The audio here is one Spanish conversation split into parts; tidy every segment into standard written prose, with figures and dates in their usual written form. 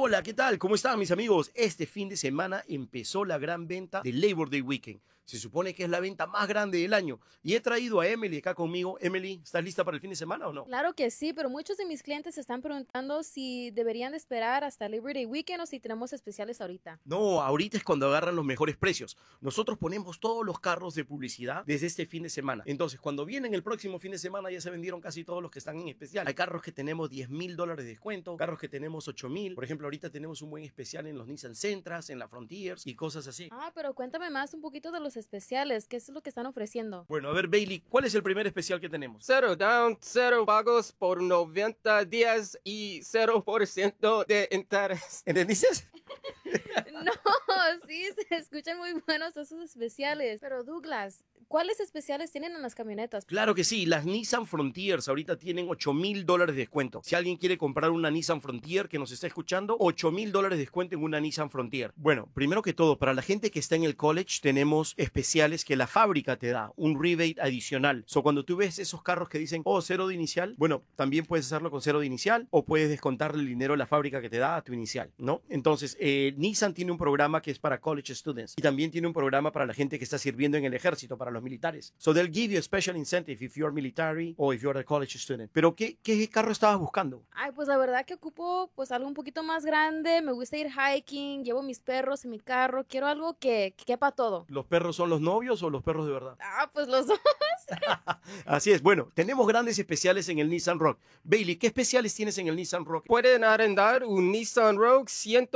Hola, ¿qué tal? ¿Cómo están mis amigos? Este fin de semana empezó la gran venta del Labor Day Weekend. Se supone que es la venta más grande del año. Y he traído a Emily acá conmigo. Emily, ¿estás lista para el fin de semana o no? Claro que sí, pero muchos de mis clientes se están preguntando si deberían de esperar hasta Labor Day Weekend o si tenemos especiales ahorita. No, ahorita es cuando agarran los mejores precios. Nosotros ponemos todos los carros de publicidad desde este fin de semana. Entonces, cuando vienen el próximo fin de semana ya se vendieron casi todos los que están en especial. Hay carros que tenemos $10,000 de descuento, carros que tenemos 8,000. Por ejemplo, ahorita tenemos un buen especial en los Nissan Sentras, en la Frontiers y cosas así. Pero cuéntame más un poquito de los especiales, ¿qué es lo que están ofreciendo? Bueno, a ver, Bailey, ¿cuál es el primer especial que tenemos? Cero down, cero pagos por 90 días y 0% de interés. ¿Entendiste? No, sí, se escuchan muy buenos esos especiales. Pero Douglas, ¿cuáles especiales tienen en las camionetas? Claro que sí, las Nissan Frontiers ahorita tienen $8,000 de descuento. Si alguien quiere comprar una Nissan Frontier que nos está escuchando, $8,000 de descuento en una Nissan Frontier. Bueno, primero que todo, para la gente que está en el college, tenemos especiales que la fábrica te da, un rebate adicional. Cuando tú ves esos carros que dicen, cero de inicial, bueno, también puedes hacerlo con cero de inicial o puedes descontarle el dinero de la fábrica que te da a tu inicial, ¿no? Entonces, Nissan tiene un programa que es para college students y también tiene un programa para la gente que está sirviendo en el ejército, para los militares. So they'll give you a special incentive if you're military or if you're a college student. Pero ¿qué carro estabas buscando? Pues la verdad que ocupo pues algo un poquito más grande, me gusta ir hiking, llevo mis perros en mi carro, quiero algo que quepa todo. ¿Los perros son los novios o los perros de verdad? Pues los dos. Así es, bueno, tenemos grandes especiales en el Nissan Rogue. Bailey, ¿qué especiales tienes en el Nissan Rogue? Pueden arrendar un Nissan Rogue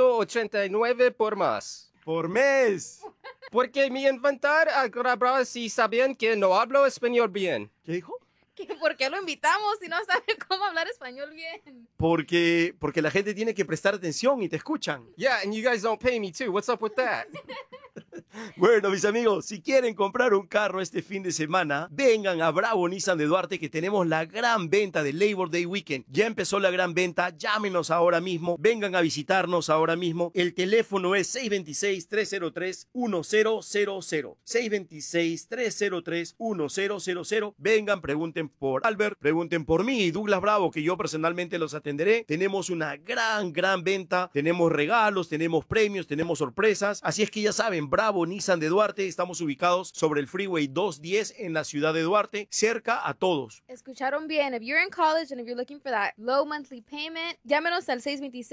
189 por más. Por mes. Porque mi inventar agradable si sabían que no hablo español bien. ¿Qué dijo? ¿Por qué lo invitamos si no sabe cómo hablar español bien? Porque la gente tiene que prestar atención y te escuchan. Yeah, and you guys don't pay me too. What's up with that? Bueno, mis amigos, si quieren comprar un carro este fin de semana, vengan a Bravo Nissan de Duarte que tenemos la gran venta del Labor Day Weekend. Ya empezó la gran venta, llámenos ahora mismo, vengan a visitarnos ahora mismo. El teléfono es 626-303-1000. 626-303-1000. Vengan, pregunten por Albert, pregunten por mí y Douglas Bravo, que yo personalmente los atenderé. Tenemos una gran venta, tenemos regalos, tenemos premios, tenemos sorpresas. Así es que ya saben, Bravo Nissan de Duarte, estamos ubicados sobre el Freeway 210 en la ciudad de Duarte, cerca a todos. Escucharon bien, if you're in college and if you're looking for that low monthly payment, llámenos al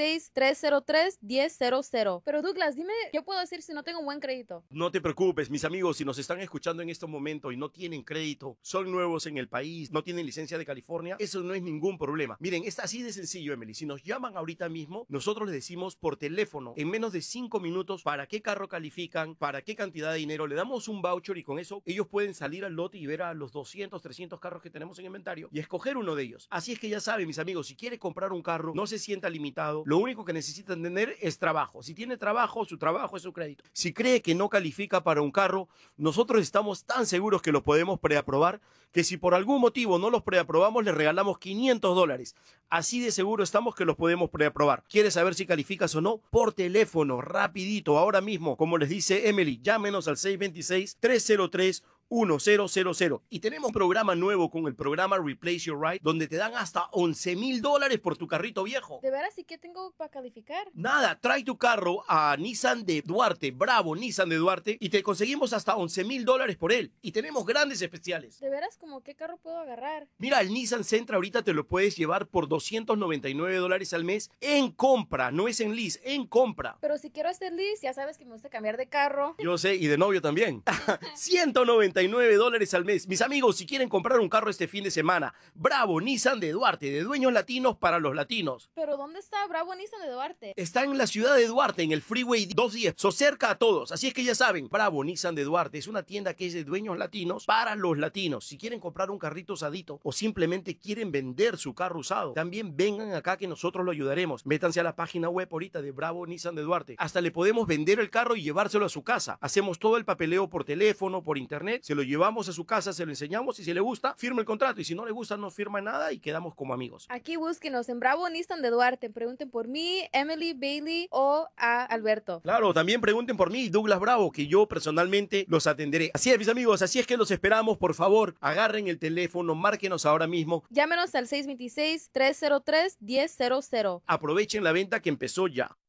626-303-1000. Pero Douglas, dime, ¿qué puedo hacer si no tengo un buen crédito? No te preocupes, mis amigos, si nos están escuchando en este momento y no tienen crédito, son nuevos en el país, no tienen licencia de California, eso no es ningún problema. Miren, es así de sencillo, Emily. Si nos llaman ahorita mismo, nosotros les decimos por teléfono, en menos de 5 minutos, para qué carro califican, para qué cantidad de dinero, le damos un voucher y con eso ellos pueden salir al lote y ver a los 200, 300 carros que tenemos en inventario y escoger uno de ellos. Así es que ya saben, mis amigos, si quiere comprar un carro, no se sienta limitado. Lo único que necesitan tener es trabajo. Si tiene trabajo es su crédito. Si cree que no califica para un carro, nosotros estamos tan seguros que lo podemos preaprobar que si por algún motivo no los preaprobamos, le regalamos $500. Así de seguro estamos que los podemos preaprobar. ¿Quieres saber si calificas o no? Por teléfono, rapidito, ahora mismo, como les dice Emily, llámenos al 626-303-1000. Y tenemos un programa nuevo con el programa Replace Your Ride, donde te dan hasta $11,000 por tu carrito viejo. ¿De veras? ¿Y qué tengo para calificar? Nada, trae tu carro a Nissan de Duarte, Bravo Nissan de Duarte, y te conseguimos hasta $11,000 por él. Y tenemos grandes especiales. ¿De veras? ¿Cómo qué carro puedo agarrar? Mira, el Nissan Sentra ahorita te lo puedes llevar por $299 al mes en compra, no es en lease, en compra. Pero si quiero hacer lease, ya sabes que me gusta cambiar de carro. Yo sé, y de novio también. $199 al mes. Mis amigos, si quieren comprar un carro este fin de semana, Bravo Nissan de Duarte, de dueños latinos para los latinos. ¿Pero dónde está Bravo Nissan de Duarte? Está en la ciudad de Duarte, en el Freeway 210, cerca a todos. Así es que ya saben, Bravo Nissan de Duarte es una tienda que es de dueños latinos para los latinos. Si quieren comprar un carrito usadito o simplemente quieren vender su carro usado, también vengan acá que nosotros lo ayudaremos. Métanse a la página web ahorita de Bravo Nissan de Duarte. Hasta le podemos vender el carro y llevárselo a su casa. Hacemos todo el papeleo por teléfono, por internet, se lo llevamos a su casa, se lo enseñamos y si le gusta, firma el contrato y si no le gusta, no firma nada y quedamos como amigos. Aquí búsquenos en Bravo Nissan de Duarte. Pregunten por mí, Emily, Bailey o a Alberto. Claro, también pregunten por mí, Douglas Bravo, que yo personalmente los atenderé. Así es, mis amigos, así es que los esperamos. Por favor, agarren el teléfono, márquenos ahora mismo. Llámenos al 626-303-1000. Aprovechen la venta que empezó ya.